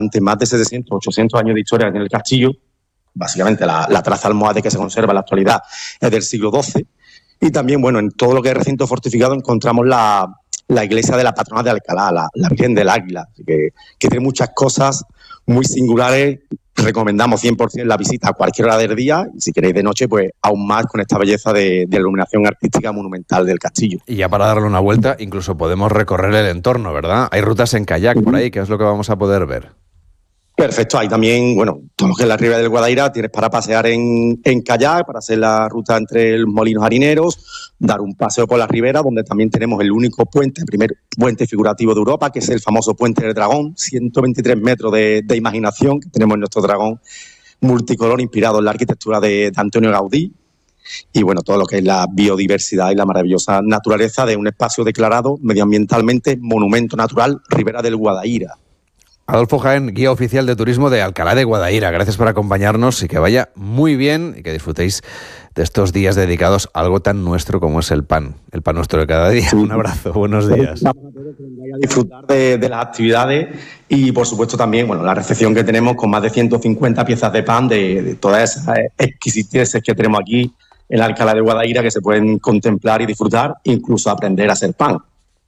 más de 700, 800 años de historia en el castillo. Básicamente la traza almohade que se conserva en la actualidad es del siglo XII. Y también, bueno, en todo lo que es recinto fortificado encontramos la iglesia de la patrona de Alcalá, la Virgen del Águila, que tiene muchas cosas muy singulares. Recomendamos 100% la visita a cualquier hora del día, y si queréis de noche, pues aún más con esta belleza de iluminación artística monumental del castillo. Y ya para darle una vuelta, incluso podemos recorrer el entorno, ¿verdad? Hay rutas en kayak por ahí, que es lo que vamos a poder ver. Perfecto, hay también, bueno, todo lo que es la ribera del Guadaira, tienes para pasear en kayak, para hacer la ruta entre los molinos harineros, dar un paseo por la ribera, donde también tenemos el único puente, el primer puente figurativo de Europa, que es el famoso Puente del Dragón, 123 metros de imaginación que tenemos en nuestro dragón multicolor inspirado en la arquitectura de Antonio Gaudí. Y bueno, todo lo que es la biodiversidad y la maravillosa naturaleza de un espacio declarado medioambientalmente monumento natural, Ribera del Guadaira. Adolfo Jaén, guía oficial de turismo de Alcalá de Guadaira. Gracias por acompañarnos y que vaya muy bien y que disfrutéis de estos días dedicados a algo tan nuestro como es el pan nuestro de cada día. Un abrazo, buenos días. A disfrutar de las actividades y, por supuesto, también la recepción que tenemos con más de 150 piezas de pan de todas esas exquisiteces que tenemos aquí en Alcalá de Guadaira, que se pueden contemplar y disfrutar, incluso aprender a hacer pan.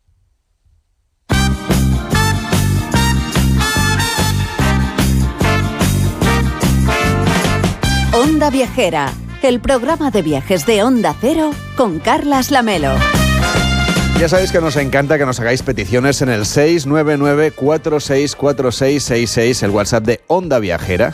Onda Viajera, el programa de viajes de Onda Cero con Carlas Lamelo. Ya sabéis que nos encanta que nos hagáis peticiones en el 699-464666, el WhatsApp de Onda Viajera,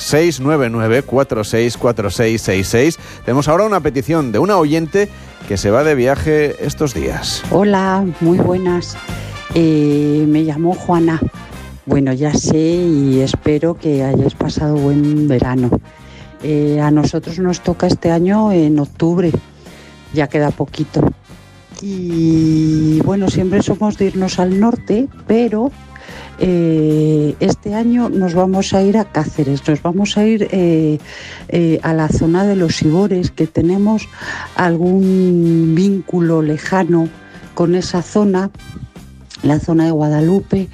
699-464666. Tenemos ahora una petición de una oyente que se va de viaje estos días. Hola, muy buenas. Me llamo Juana. Bueno, ya sé y espero que hayáis pasado buen verano. A nosotros nos toca este año en octubre, ya queda poquito. Y bueno, siempre somos de irnos al norte, pero este año nos vamos a ir a Cáceres, nos vamos a ir a la zona de los Sibores, que tenemos algún vínculo lejano con esa zona, la zona de Guadalupe.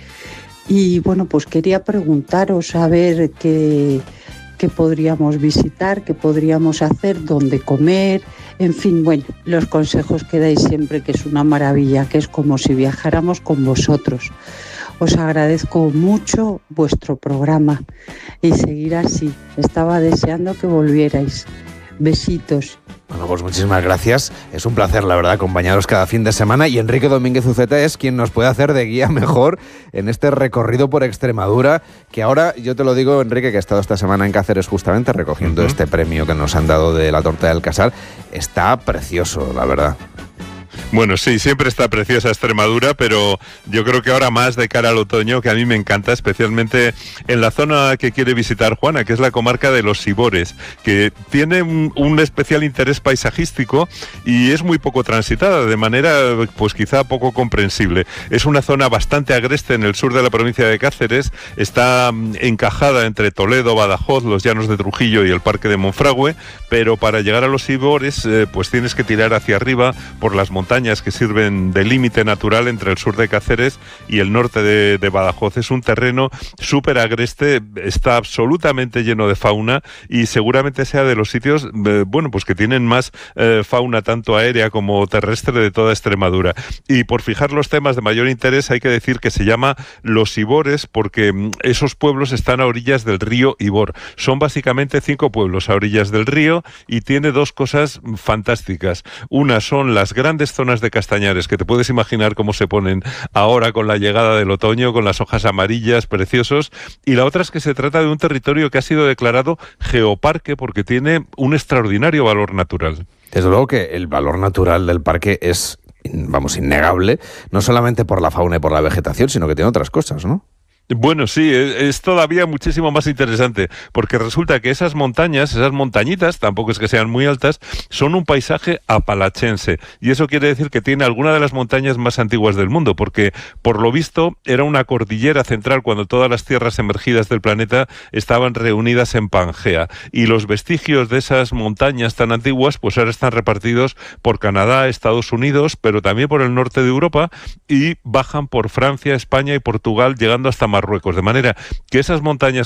Y bueno, pues quería preguntaros a ver qué podríamos visitar, qué podríamos hacer, dónde comer, en fin, bueno, los consejos que dais siempre, que es una maravilla, que es como si viajáramos con vosotros. Os agradezco mucho vuestro programa y seguir así. Estaba deseando que volvierais. Besitos. Bueno, pues muchísimas gracias. Es un placer, la verdad, acompañaros cada fin de semana. Y Enrique Domínguez Uceta es quien nos puede hacer de guía mejor en este recorrido por Extremadura, que ahora, yo te lo digo, Enrique, que he estado esta semana en Cáceres justamente recogiendo este premio que nos han dado de la torta de Alcázar. Está precioso, la verdad. Bueno, sí, siempre está preciosa Extremadura, pero yo creo que ahora más de cara al otoño, que a mí me encanta, especialmente en la zona que quiere visitar Juana, que es la comarca de los Sibores, que tiene un especial interés paisajístico y es muy poco transitada, de manera pues quizá poco comprensible. Es una zona bastante agreste en el sur de la provincia de Cáceres, está encajada entre Toledo, Badajoz, los Llanos de Trujillo y el Parque de Monfragüe, pero para llegar a los Sibores pues tienes que tirar hacia arriba por las montañas que sirven de límite natural entre el sur de Cáceres y el norte de Badajoz. Es un terreno súper agreste, está absolutamente lleno de fauna y seguramente sea de los sitios, pues que tienen más fauna tanto aérea como terrestre de toda Extremadura. Y por fijar los temas de mayor interés hay que decir que se llama Los Sibores porque esos pueblos están a orillas del río Ibor. Son básicamente 5 pueblos a orillas del río y tiene 2 cosas fantásticas. Una son las grandes zonas de castañares, que te puedes imaginar cómo se ponen ahora con la llegada del otoño, con las hojas amarillas, preciosos, y la otra es que se trata de un territorio que ha sido declarado geoparque porque tiene un extraordinario valor natural. Desde luego que el valor natural del parque es, innegable, no solamente por la fauna y por la vegetación, sino que tiene otras cosas, ¿no? Bueno, sí, es todavía muchísimo más interesante, porque resulta que esas montañas, esas montañitas, tampoco es que sean muy altas, son un paisaje apalachense, y eso quiere decir que tiene alguna de las montañas más antiguas del mundo, porque por lo visto era una cordillera central cuando todas las tierras emergidas del planeta estaban reunidas en Pangea, y los vestigios de esas montañas tan antiguas pues ahora están repartidos por Canadá, Estados Unidos, pero también por el norte de Europa, y bajan por Francia, España y Portugal, llegando hasta Marruecos. De manera que esas montañas